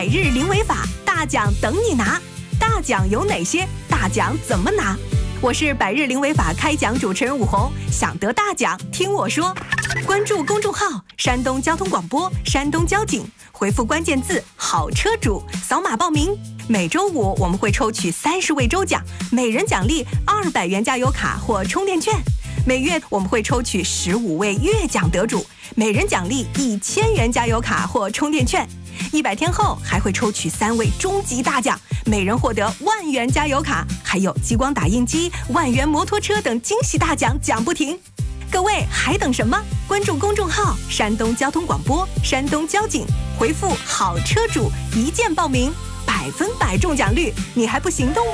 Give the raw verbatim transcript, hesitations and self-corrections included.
百日零违法，大奖等你拿。大奖有哪些？大奖怎么拿？我是百日零违法开讲主持人武红，想得大奖听我说。关注公众号山东交通广播、山东交警，回复关键字好车主，扫码报名。每周五我们会抽取三十位周奖，每人奖励二百元加油卡或充电券。每月我们会抽取十五位月奖得主，每人奖励一千元加油卡或充电券。一百天后还会抽取三位终极大奖，每人获得万元加油卡，还有激光打印机、万元摩托车等惊喜大奖，奖不停。各位还等什么？关注公众号山东交通广播、山东交警，回复好车主一键报名，百分百中奖率，你还不行动吗？